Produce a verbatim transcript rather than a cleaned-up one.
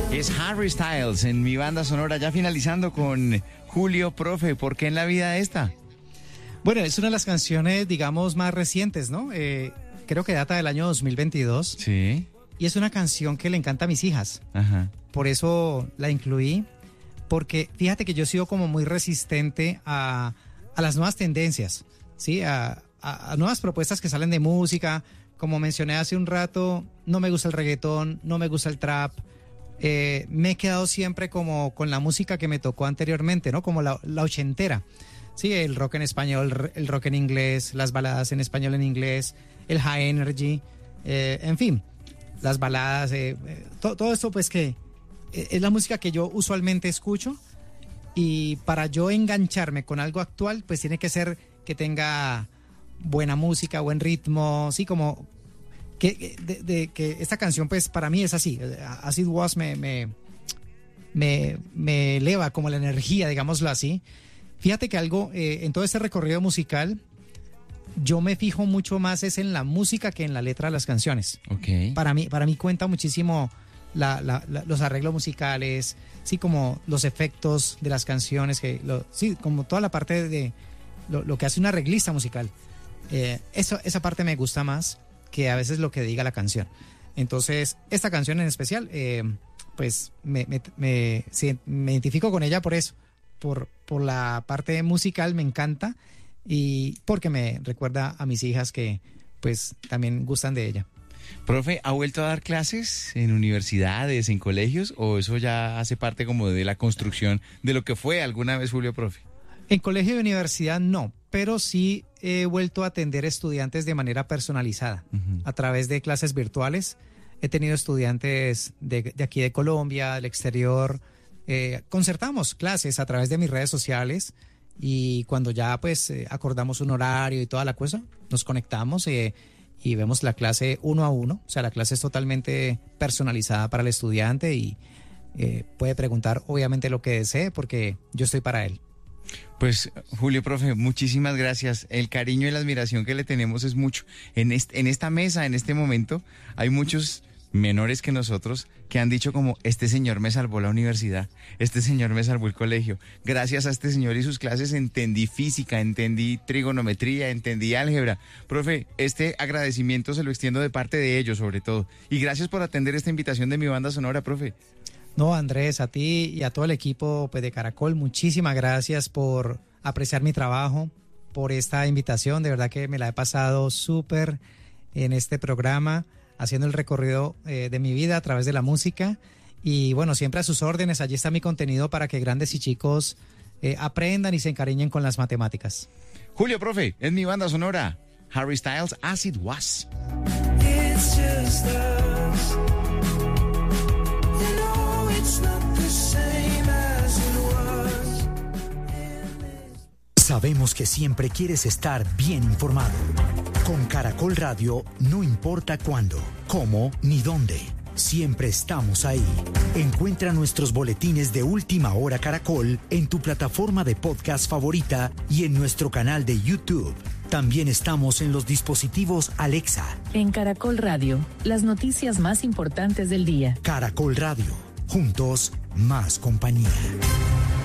Es Harry Styles en mi banda sonora, ya finalizando con Julio. Profe, ¿por qué en la vida esta? Bueno, es una de las canciones, digamos, más recientes, ¿no? Eh, creo que data del año dos mil veintidós. Sí. Y es una canción que le encanta a mis hijas. Ajá. Por eso la incluí, porque fíjate que yo he sido como muy resistente a, a las nuevas tendencias, ¿sí? A, a, a nuevas propuestas que salen de música. Como mencioné hace un rato, no me gusta el reggaetón, no me gusta el trap. Eh, me he quedado siempre como con la música que me tocó anteriormente, ¿no? Como la, la ochentera. Sí, el rock en español, el rock en inglés, las baladas en español en inglés, el high energy, eh, en fin, las baladas, eh, eh, to, todo esto pues que eh, es la música que yo usualmente escucho, y para yo engancharme con algo actual pues tiene que ser que tenga buena música, buen ritmo, sí, como que, de, de, que esta canción pues para mí es así, As It Was me, me, me, me eleva como la energía, digámoslo así. Fíjate que algo, eh, en todo este recorrido musical, yo me fijo mucho más es en la música que en la letra de las canciones. Okay. Para mí, para mí cuenta muchísimo la, la, la, los arreglos musicales, sí, como los efectos de las canciones, que lo, sí, como toda la parte de, de lo, lo que hace un arreglista musical. Eh, eso, esa parte me gusta más que a veces lo que diga la canción. Entonces, esta canción en especial, eh, pues me, me, me, sí, me identifico con ella por eso. Por, por la parte musical me encanta, y porque me recuerda a mis hijas que pues también gustan de ella. Profe, ¿ha vuelto a dar clases en universidades, en colegios, o eso ya hace parte como de la construcción de lo que fue alguna vez Julio, profe? En colegio y universidad no, pero sí he vuelto a atender estudiantes de manera personalizada, uh-huh. a través de clases virtuales. He tenido estudiantes de, de aquí de Colombia, del exterior. Eh, concertamos clases a través de mis redes sociales, y cuando ya pues eh, acordamos un horario y toda la cosa, nos conectamos eh, y vemos la clase uno a uno. O sea, la clase es totalmente personalizada para el estudiante, y eh, puede preguntar obviamente lo que desee, porque yo estoy para él. Pues Julio, profe, muchísimas gracias. El cariño y la admiración que le tenemos es mucho. En, este, en esta mesa, en este momento, hay muchos menores que nosotros que han dicho como, este señor me salvó la universidad, este señor me salvó el colegio, gracias a este señor y sus clases entendí física, entendí trigonometría, entendí álgebra. Profe, este agradecimiento se lo extiendo de parte de ellos sobre todo, y gracias por atender esta invitación de mi banda sonora, profe. No, Andrés, a ti y a todo el equipo pues, de Caracol, muchísimas gracias por apreciar mi trabajo, por esta invitación. De verdad que me la he pasado súper en este programa, haciendo el recorrido eh, de mi vida a través de la música. Y bueno, siempre a sus órdenes, allí está mi contenido para que grandes y chicos eh, aprendan y se encariñen con las matemáticas. Julio, profe, es mi banda sonora. Harry Styles, As It Was. It's just us. You know it's not the same as it was. Sabemos que siempre quieres estar bien informado. Con Caracol Radio, no importa cuándo, cómo ni dónde, siempre estamos ahí. Encuentra nuestros boletines de Última Hora Caracol en tu plataforma de podcast favorita y en nuestro canal de YouTube. También estamos en los dispositivos Alexa. En Caracol Radio, las noticias más importantes del día. Caracol Radio, juntos, más compañía.